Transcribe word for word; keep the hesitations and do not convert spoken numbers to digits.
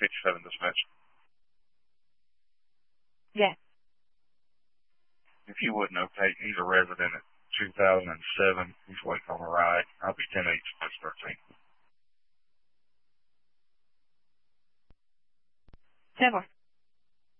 fifty-seven dispatch. Yeah. If you wouldn't, okay, he's a resident at two thousand seven. He's waiting on a ride. I'll be ten eight thirteen. ten four.